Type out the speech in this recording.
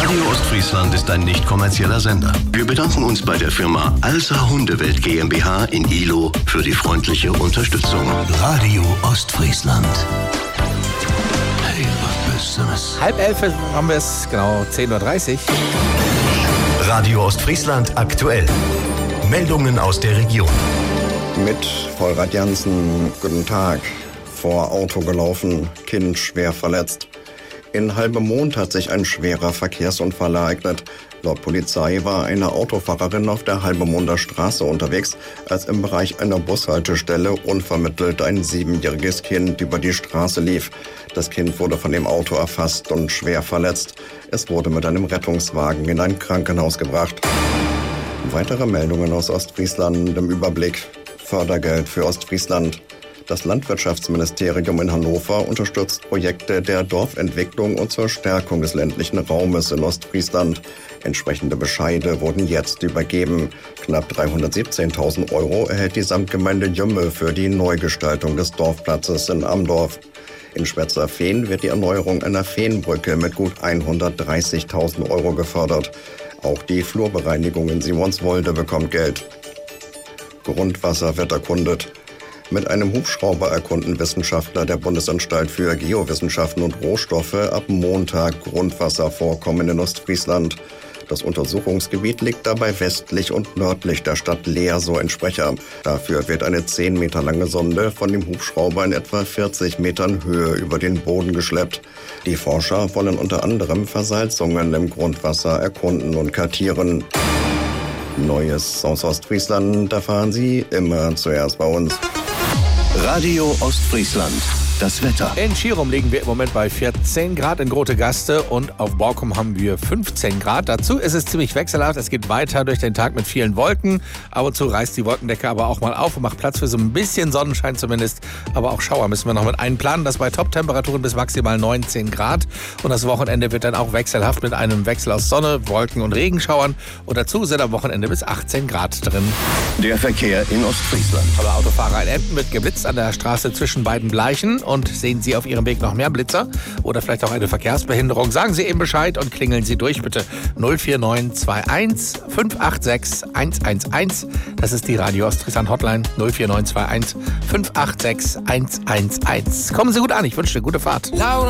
Radio Ostfriesland ist ein nicht kommerzieller Sender. Wir bedanken uns bei der Firma Alsa Hundewelt GmbH in Ihlow für die freundliche Unterstützung. Radio Ostfriesland. Hey, was bist du das? 10:30 haben wir es, genau 10:30 Uhr. Radio Ostfriesland aktuell. Meldungen aus der Region. Mit Vollrad Jansen, guten Tag. Vor Auto gelaufen, Kind schwer verletzt. In Halbemond hat sich ein schwerer Verkehrsunfall ereignet. Laut Polizei war eine Autofahrerin auf der Halbemonder Straße unterwegs, als im Bereich einer Bushaltestelle unvermittelt ein 7-jähriges Kind über die Straße lief. Das Kind wurde von dem Auto erfasst und schwer verletzt. Es wurde mit einem Rettungswagen in ein Krankenhaus gebracht. Weitere Meldungen aus Ostfriesland im Überblick. Fördergeld für Ostfriesland. Das Landwirtschaftsministerium in Hannover unterstützt Projekte der Dorfentwicklung und zur Stärkung des ländlichen Raumes in Ostfriesland. Entsprechende Bescheide wurden jetzt übergeben. Knapp 317.000 € erhält die Samtgemeinde Jümme für die Neugestaltung des Dorfplatzes in Amdorf. In Schwetzerfehn wird die Erneuerung einer Feenbrücke mit gut 130.000 € gefördert. Auch die Flurbereinigung in Simonswolde bekommt Geld. Grundwasser wird erkundet. Mit einem Hubschrauber erkunden Wissenschaftler der Bundesanstalt für Geowissenschaften und Rohstoffe ab Montag Grundwasservorkommen in Ostfriesland. Das Untersuchungsgebiet liegt dabei westlich und nördlich der Stadt Leer, so ein Sprecher. Dafür wird eine 10 Meter lange Sonde von dem Hubschrauber in etwa 40 Metern Höhe über den Boden geschleppt. Die Forscher wollen unter anderem Versalzungen im Grundwasser erkunden und kartieren. Neues aus Ostfriesland erfahren Sie immer zuerst bei uns. Radio Ostfriesland. Das Wetter. In Schirum liegen wir im Moment bei 14 Grad in Grotegaste und auf Borkum haben wir 15 Grad. Dazu ist es ziemlich wechselhaft. Es geht weiter durch den Tag mit vielen Wolken. Ab und zu reißt die Wolkendecke aber auch mal auf und macht Platz für so ein bisschen Sonnenschein zumindest. Aber auch Schauer müssen wir noch mit einplanen. Das bei Top-Temperaturen bis maximal 19 Grad. Und das Wochenende wird dann auch wechselhaft mit einem Wechsel aus Sonne, Wolken und Regenschauern. Und dazu sind am Wochenende bis 18 Grad drin. Der Verkehr in Ostfriesland. Aber Autofahrer in Emden wird geblitzt an der Straße zwischen beiden Bleichen. Und sehen Sie auf Ihrem Weg noch mehr Blitzer oder vielleicht auch eine Verkehrsbehinderung, sagen Sie eben Bescheid und klingeln Sie durch, bitte. 04921 586 111. Das ist die Radio Ostfriesland Hotline. 04921 586 111. Kommen Sie gut an, ich wünsche eine gute Fahrt.